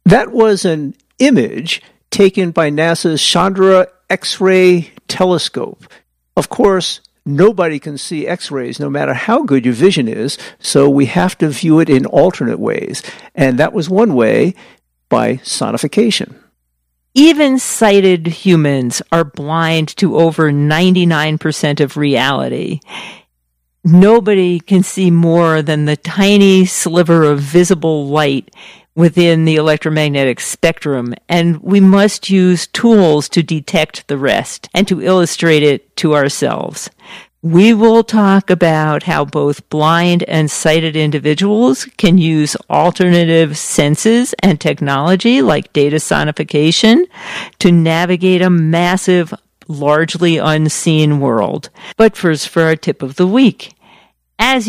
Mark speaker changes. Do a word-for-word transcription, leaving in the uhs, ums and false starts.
Speaker 1: That was an image taken by NASA's Chandra X-ray telescope. Of course, nobody can see X-rays no matter how good your vision is, so we have to view it in alternate ways. And that was one way, by sonification.
Speaker 2: Even sighted humans are blind to over ninety-nine percent of reality. Nobody can see more than the tiny sliver of visible light within the electromagnetic spectrum, and we must use tools to detect the rest and to illustrate it to ourselves. We will talk about how both blind and sighted individuals can use alternative senses and technology like data sonification to navigate a massive, largely unseen world. But first, for our tip of the week. As